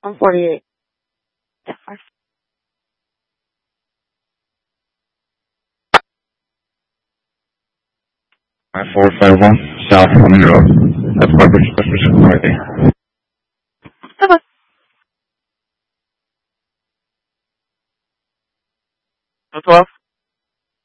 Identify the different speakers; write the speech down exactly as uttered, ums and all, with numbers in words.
Speaker 1: one forty-eight. Yeah, five.
Speaker 2: five four five one South Fleming Road. That's Corporate Special Security.
Speaker 1: Okay. twelve.